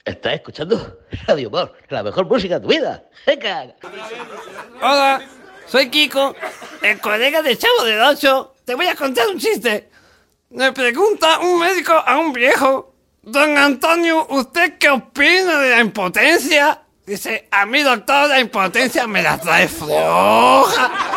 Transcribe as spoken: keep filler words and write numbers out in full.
Estás escuchando Radio Humor, la mejor música de tu vida. ¡Venga! Hola, soy Kiko, el colega de Chavo del Ocho. Te voy a contar un chiste. Le pregunta un médico a un viejo: Don Antonio, ¿usted qué opina de la impotencia? Dice: a mí, doctor, la impotencia me la trae floja.